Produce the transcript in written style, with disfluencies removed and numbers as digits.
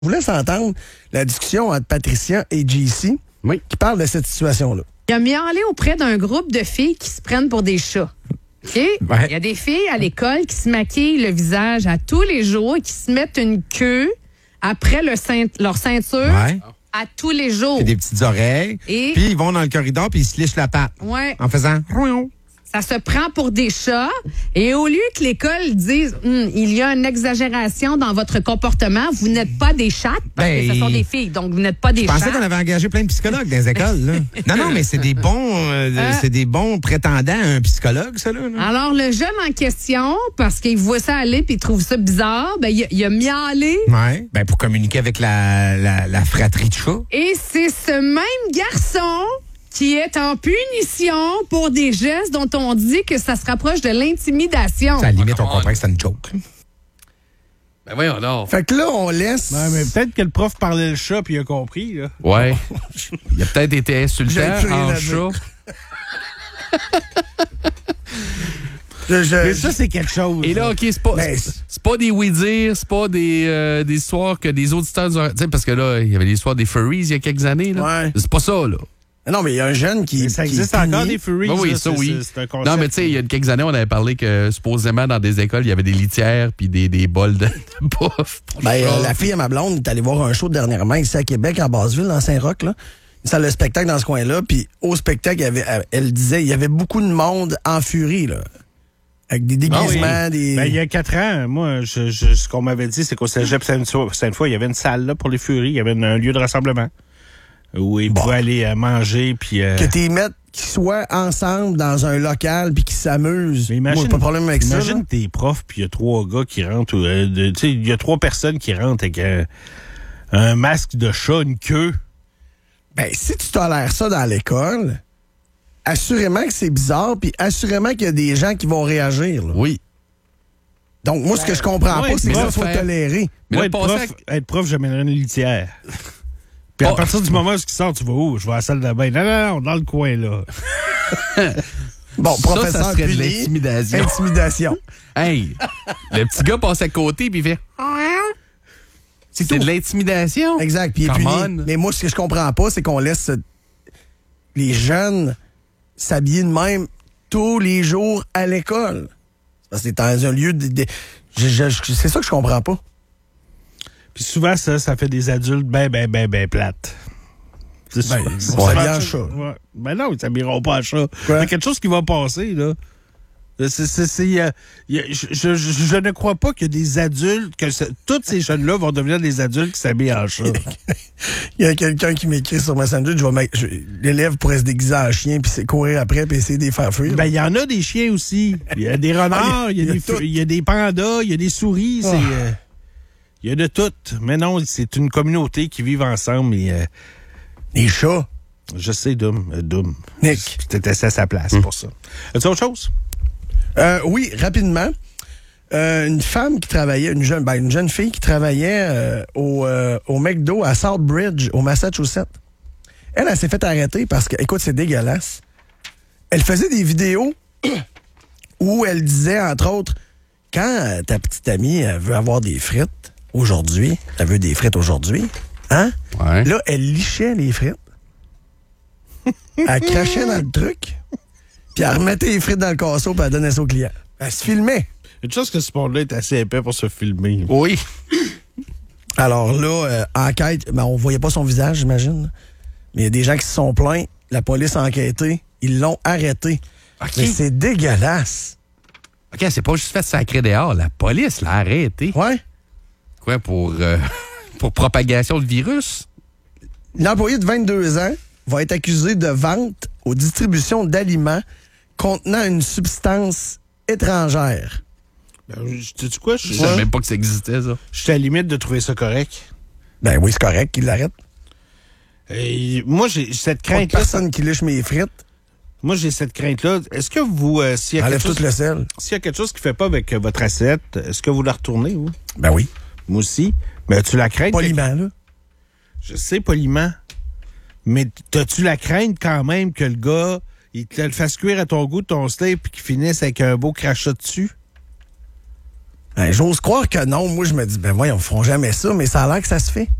Je vous laisse entendre la discussion entre Patricia et JC qui parle de cette situation-là. Il a miaulé auprès d'un groupe de filles qui se prennent pour des chats. OK? Ouais. Il y a des filles à l'école qui se maquillent le visage à tous les jours et qui se mettent une queue après leur ceinture à tous les jours. Fait des petites oreilles. Et- Puis ils vont dans le corridor puis ils se lichent la patte. Ouais. En faisant... Ça se prend pour des chats. Et au lieu que l'école dise il y a une exagération dans votre comportement, vous n'êtes pas des chattes, parce que ce sont des filles, donc vous n'êtes pas des Je chattes. pensais qu'on avait engagé plein de psychologues dans les écoles. Là. Non, mais c'est des bons prétendants à un psychologue, ça. Là. Alors, le jeune en question, parce qu'il voit ça aller puis il trouve ça bizarre, ben, il a miaulé. Ouais. Ben, pour communiquer avec la fratrie de chats. Et c'est ce même garçon qui est en punition pour des gestes dont on dit que ça se rapproche de l'intimidation. À la limite, on comprend que c'est une joke. Ben voyons donc. Fait que là, on laisse... Ouais, mais peut-être que le prof parlait le chat puis il a compris. Là. Ouais. Il a peut-être été J'ai insultant plus rien en à chat. Mais ça, c'est quelque chose. Et là, OK, c'est pas, Ben, c'est pas des oui-dire, c'est pas des histoires que des auditeurs... Tu sais, parce que là, il y avait l'histoire des furries il y a quelques années. Là. Ouais. C'est pas ça, là. Non, mais il y a un jeune qui... Mais ça qui existe est encore puni. des furries. Ben oui, là, ça, oui. C'est un concept. Non, mais tu sais, il y a quelques années, on avait parlé que supposément dans des écoles, il y avait des litières puis des bols de bouffe. Ben, la fille à ma blonde est allée voir un show dernièrement ici à Québec, en Basseville, dans Saint-Roch, là. Ça le spectacle dans ce coin-là, puis au spectacle, elle disait, il y avait beaucoup de monde en furie, là. Avec des déguisements, des... Ben, il y a 4 ans, moi, ce qu'on m'avait dit, c'est qu'au Cégep Sainte-Foy, il y avait une salle là, pour les furies, il y avait un lieu de rassemblement où ils pouvaient aller manger, puis... Que t'y mettes, qu'ils soient ensemble dans un local, puis qu'ils s'amusent. Mais imagine, moi, pas de problème avec ça. imagine là. t'es prof, puis il y a 3 gars qui rentrent, tu sais, il y a 3 personnes qui rentrent avec un masque de chat, une queue. Ben, si tu tolères ça dans l'école, assurément que c'est bizarre, puis assurément qu'il y a des gens qui vont réagir, là. Oui. Donc, moi, ce que je comprends ouais, pas, c'est que mais ça, là, faut faire- tolérer. Mais Moi, là, être prof, j'amènerais une litière. Puis à Oh. partir du moment où il sort, tu vas où? Je vais à la salle de bain. Non, dans le coin, là. Bon, Ça, professeur ça serait de puni, l'intimidation. intimidation. Hey, le petit gars passe à côté puis il fait... C'est tout. de l'intimidation. Exact, puis il est Come puni. on. Mais moi, ce que je comprends pas, c'est qu'on laisse les jeunes s'habiller de même tous les jours à l'école. Parce que c'est dans un lieu c'est ça que je comprends pas. Puis souvent, ça fait des adultes ben plates. C'est Ben, souvent- ils c'est vont s'habiller souvent en ça. chat. Ouais. Ben non, ils s'habilleront pas en chat. Quoi? Il y a quelque chose qui va passer, là. Je ne crois pas que des adultes, tous ces jeunes-là vont devenir des adultes qui s'habillent en chat. Il y a quelqu'un qui m'écrit sur Messenger, l'élève pourrait se déguiser en chien puis c'est courir après puis essayer de les faire fuir. Ben, il y en a des chiens aussi. Il y a des renards, il y a des pandas, il y a des souris. Il y a de tout. Mais non, c'est une communauté qui vit ensemble. Et, Les chats. je sais, Doom. Nick. T'étais à sa place pour ça. As-tu autre chose? Oui, rapidement. Une femme qui travaillait, une jeune fille qui travaillait au McDo à Southbridge, au Massachusetts. Elle s'est fait arrêter parce que, écoute, c'est dégueulasse. Elle faisait des vidéos où elle disait, entre autres, quand ta petite amie elle veut avoir des frites aujourd'hui, elle veut des frites aujourd'hui, hein? Ouais. Là, elle lichait les frites. Elle crachait dans le truc. Puis elle remettait les frites dans le casseau puis elle donnait ça au client. Elle se filmait. Une chose que ce monde-là est assez épais pour se filmer. Oui. Alors là, enquête, ben, on voyait pas son visage, j'imagine. Mais il y a des gens qui se sont plaints. La police a enquêté. Ils l'ont arrêté. OK. Mais c'est dégueulasse. OK, c'est pas juste fait sacrer dehors. La police l'a arrêté. Ouais. Quoi, pour propagation de virus? L'employé de 22 ans va être accusé de vente ou distribution d'aliments contenant une substance étrangère. Tu sais quoi? Je savais même pas que ça existait, ça. Je suis à la limite de trouver ça correct. Ben oui, c'est correct qu'il l'arrête. Et moi, j'ai cette Pas de crainte-là. personne qui liche mes frites. Moi, j'ai cette crainte-là. Est-ce que vous, s'il y a Enlève quelque tout chose, le sel. s'il y a quelque chose qui fait pas avec votre assiette, est-ce que vous la retournez, vous? Ben oui. Moi aussi. Mais tu la crainte? Poliment, là. Je sais, poliment. Mais t'as-tu la crainte quand même que le gars, il te le fasse cuire à ton goût, ton steak, puis qu'il finisse avec un beau crachat dessus? J'ose croire que non. Moi, je me dis, ben voyons, ils feront jamais ça, mais ça a l'air que ça se fait.